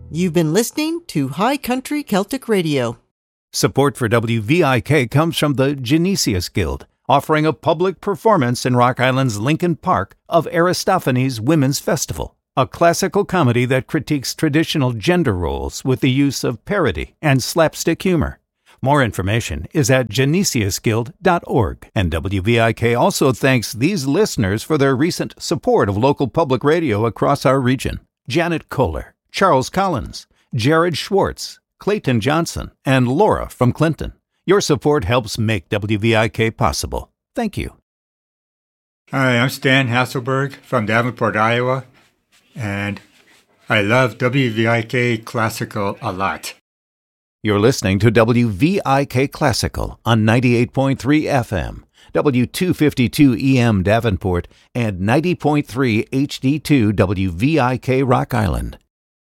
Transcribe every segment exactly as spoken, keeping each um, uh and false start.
You've been listening to High Country Celtic Radio. Support for W V I K comes from the Genesius Guild, offering a public performance in Rock Island's Lincoln Park of Aristophanes Women's Festival, a classical comedy that critiques traditional gender roles with the use of parody and slapstick humor. More information is at genesius guild dot org. And W V I K also thanks these listeners for their recent support of local public radio across our region. Janet Kohler, Charles Collins, Jared Schwartz, Clayton Johnson, and Laura from Clinton. Your support helps make W V I K possible. Thank you. Hi, I'm Stan Hasselberg from Davenport, Iowa, and I love W V I K Classical a lot. You're listening to W V I K Classical on ninety-eight point three F M, W two fifty-two E M Davenport, and ninety point three H D two W V I K Rock Island.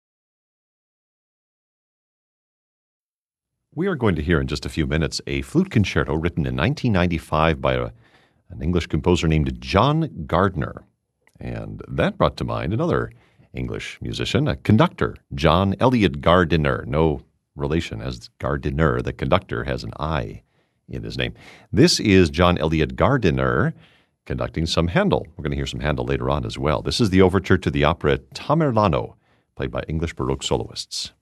We are going to hear in just a few minutes a flute concerto written in nineteen ninety-five by a, an English composer named John Gardiner. And that brought to mind another English musician, a conductor, John Eliot Gardiner. No relation, as Gardiner, the conductor, has an I in his name. This is John Eliot Gardiner conducting some Handel. We're going to hear some Handel later on as well. This is the overture to the opera Tamerlano, played by English Baroque soloists.